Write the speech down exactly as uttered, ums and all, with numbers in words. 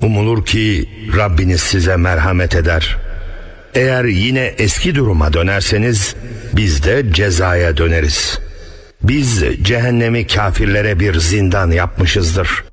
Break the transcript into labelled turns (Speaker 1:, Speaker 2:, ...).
Speaker 1: Umulur ki Rabbiniz size merhamet eder. Eğer yine eski duruma dönerseniz biz de cezaya döneriz. Biz cehennemi kafirlere bir zindan yapmışızdır.